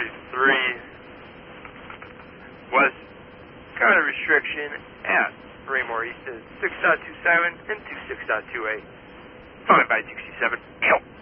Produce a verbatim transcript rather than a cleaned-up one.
forty-three. West, current restriction at Raymore East is six point two seven and two six point two eight. Followed by sixty-seven.